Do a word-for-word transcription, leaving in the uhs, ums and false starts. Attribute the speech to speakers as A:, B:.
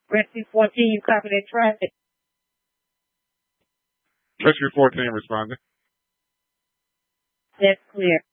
A: Rescue fourteen, you copy that traffic?
B: Rescue fourteen responding.
A: That's clear.